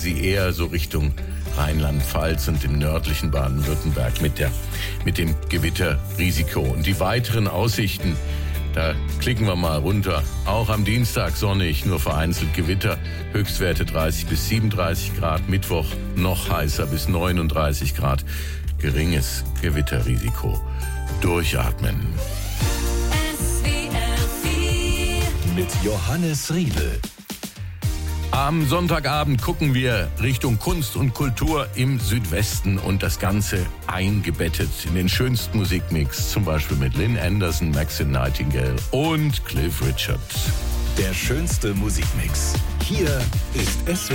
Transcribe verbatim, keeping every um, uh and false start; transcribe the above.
sie eher so Richtung Rheinland-Pfalz und im nördlichen Baden-Württemberg mit, der, mit dem Gewitterrisiko. Und die weiteren Aussichten, da klicken wir mal runter. Auch am Dienstag sonnig, nur vereinzelt Gewitter. Höchstwerte dreißig bis siebenunddreißig Grad. Mittwoch noch heißer bis neununddreißig Grad. Geringes Gewitterrisiko. Durchatmen. S W R vier Mit Johannes Riedel. Am Sonntagabend gucken wir Richtung Kunst und Kultur im Südwesten und das Ganze eingebettet in den schönsten Musikmix, zum Beispiel mit Lynn Anderson, Maxine Nightingale und Cliff Richard. Der schönste Musikmix. Hier ist S W R